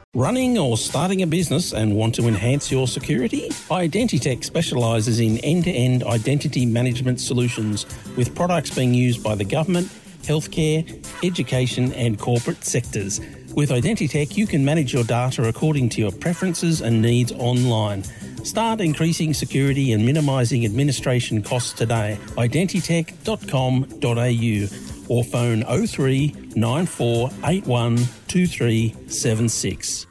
Running or starting a business and want to enhance your security? Identitech specialises in end-to-end identity management solutions with products being used by the government, healthcare, education and corporate sectors. With Identitech, you can manage your data according to your preferences and needs online. Start increasing security and minimising administration costs today. Identitech.com.au or phone 03 9481 2376.